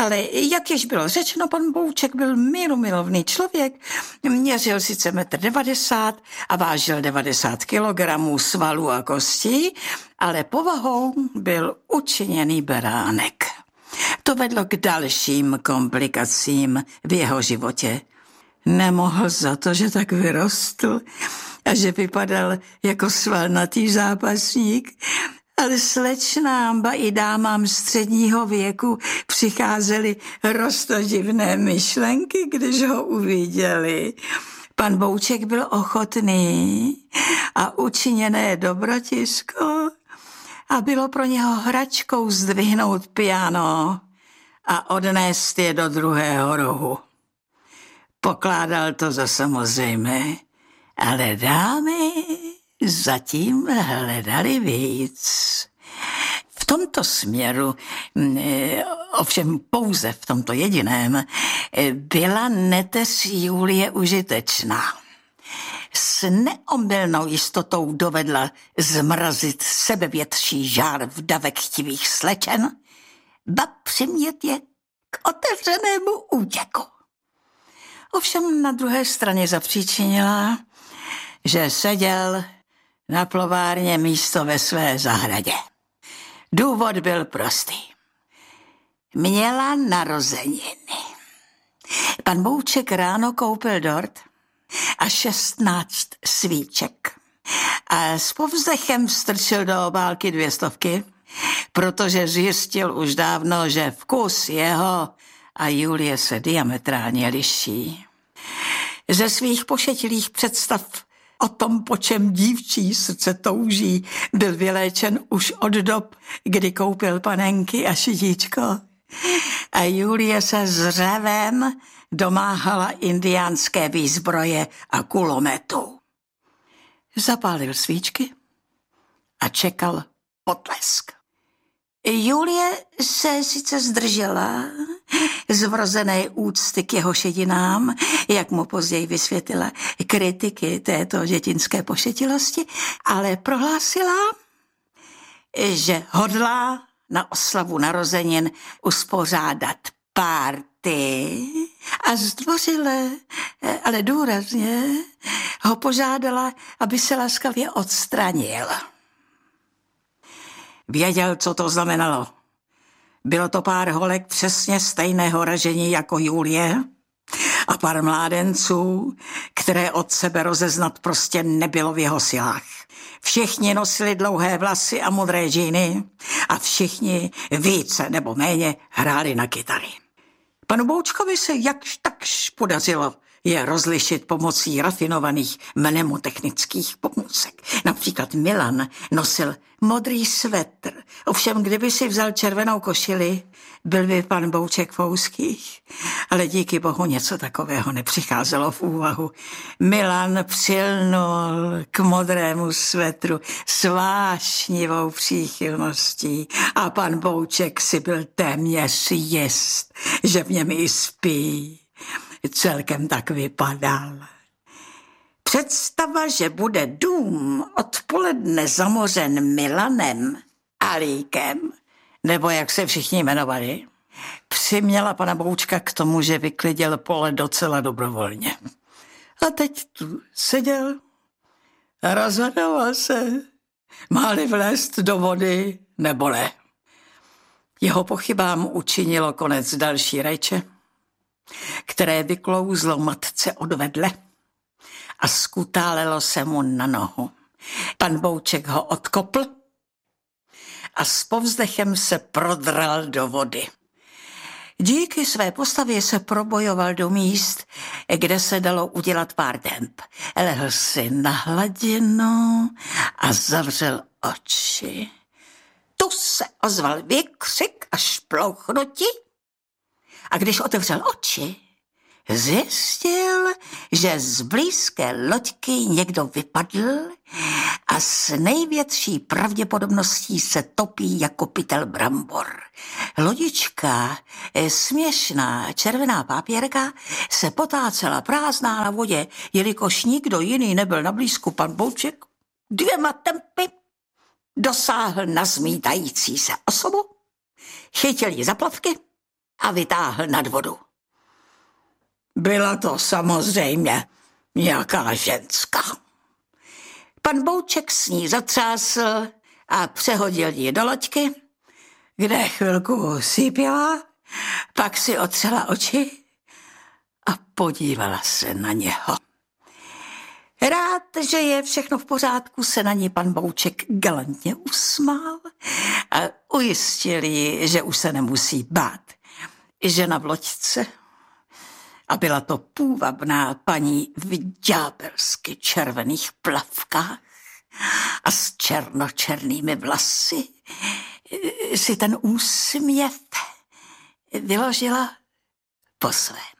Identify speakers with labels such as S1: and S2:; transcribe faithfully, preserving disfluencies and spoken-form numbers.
S1: Ale jak již bylo řečeno, pan Bouček byl mírumilovný člověk, měřil sice metr devadesát a vážil devadesát kilogramů svalů a kostí, ale povahou byl učiněný beránek. To vedlo k dalším komplikacím v jeho životě. Nemohl za to, že tak vyrostl a že vypadal jako svalnatý zápasník, ale slečnám, ba i dámám středního věku přicházely roztoživné myšlenky, když ho uviděli. Pan Bouček byl ochotný a učiněné dobrotisko a bylo pro něho hračkou zdvihnout piano a odnést je do druhého rohu. Pokládal to za samozřejmé, ale dámy zatím hledali víc. V tomto směru, ovšem pouze v tomto jediném, byla neteř Julie užitečná. S neomylnou jistotou dovedla zmrazit sebevětší žár v davek chtivých slečen, ba přimět je k otevřenému útěku. Ovšem na druhé straně zapříčinila, že seděl na plovárně místo ve své zahradě. Důvod byl prostý. Měla narozeniny. Pan Bouček ráno koupil dort a šestnáct svíček a s povzdechem strčil do obálky dvě stovky, protože zjistil už dávno, že vkus jeho a Julie se diametrálně liší. Ze svých pošetilých představ o tom, po čem dívčí srdce touží, byl vyléčen už od dob, kdy koupil panenky a šitíčko. A Julie se s řevem domáhala indiánské výzbroje a kulometu. Zapálil svíčky a čekal potlesk. Julie se sice zdržela z vrozené úcty k jeho šedinám, jak mu později vysvětlila kritiky této dětinské pošetilosti, ale prohlásila, že hodlá na oslavu narozenin uspořádat párty a zdvořile, ale důrazně ho požádala, aby se laskavě odstranil. Věděl, co to znamenalo. Bylo to pár holek přesně stejného ražení jako Julie a pár mládenců, které od sebe rozeznat prostě nebylo v jeho silách. Všichni nosili dlouhé vlasy a modré džíny a všichni více nebo méně hráli na kytary. Panu Boučkovi se jakž takž podařilo je rozlišit pomocí rafinovaných mnemotechnických pomůcek. Například Milan nosil modrý svetr, ovšem kdyby si vzal červenou košili, byl by pan Bouček v ouských, ale díky bohu něco takového nepřicházelo v úvahu. Milan přilnul k modrému svetru s vášnivou příchylností a pan Bouček si byl téměř jist, že v něm i spí. Celkem tak vypadal. Představa, že bude dům odpoledne zamořen Milanem, Alíkem, nebo jak se všichni jmenovali, přiměla pana Boučka k tomu, že vyklidil pole docela dobrovolně. A teď tu seděl a rozhodoval se, má-li vlézt do vody nebo ne. Jeho pochybám učinilo konec další rajče, které vyklouzlo matce odvedle a skutálelo se mu na nohu. Pan Bouček ho odkopl a s povzdechem se prodral do vody. Díky své postavě se probojoval do míst, kde se dalo udělat pár temp. Lehl si na hladinu a zavřel oči. Tu se ozval výkřik a šplouchnutí. A když otevřel oči, zjistil, že z blízké loďky někdo vypadl a s největší pravděpodobností se topí jako pytel brambor. Lodička, směšná červená papírka, se potácela prázdná na vodě, jelikož nikdo jiný nebyl na blízku. Pan Bouček dvěma tempy dosáhl na zmítající se osobu, chytil ji za plavky a vytáhl nad vodu. Byla to samozřejmě nějaká ženská. Pan Bouček s ní zatřásl a přehodil ji do loďky, kde chvilku sípila, pak si otřela oči a podívala se na něho. Rád, že je všechno v pořádku, se na ní pan Bouček galantně usmál a ujistil ji, že už se nemusí bát. Žena v loďce, a byla to půvabná paní v ďábelsky červených plavkách a s černočernými vlasy, si ten úsměv vyložila po svém.